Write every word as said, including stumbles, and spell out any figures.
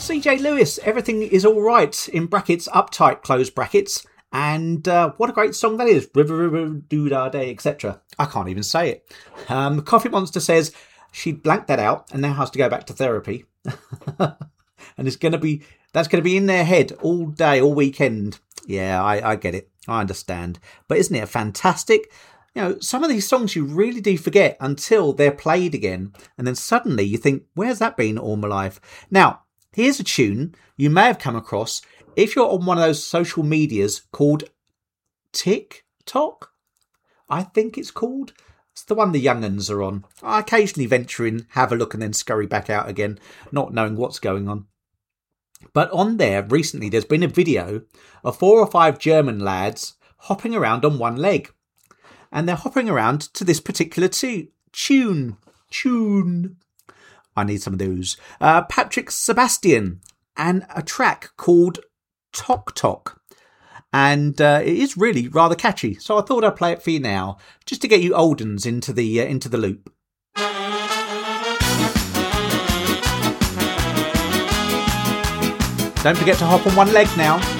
C J Lewis, Everything Is All Right, in brackets, uptight, close brackets. And uh, what a great song that is. River, river, do da day, et cetera. I can't even say it. Um, Coffee Monster says she blanked that out and now has to go back to therapy. And it's going to be, that's going to be in their head all day, all weekend. Yeah, I, I get it. I understand. But isn't it fantastic? You know, some of these songs you really do forget until they're played again. And then suddenly you think, where's that been all my life? Now, here's a tune you may have come across if you're on one of those social medias called TikTok. I think it's called. It's the one the young uns are on. I occasionally venture in, have a look and then scurry back out again, not knowing what's going on. But on there, recently, there's been a video of four or five German lads hopping around on one leg. And they're hopping around to this particular t- tune. Tune. I need some of those. Uh, Patrick Sebastian and a track called Tok Tok. And uh, it is really rather catchy. So I thought I'd play it for you now, just to get you old uns into the, uh, into the loop. Don't forget to hop on one leg now.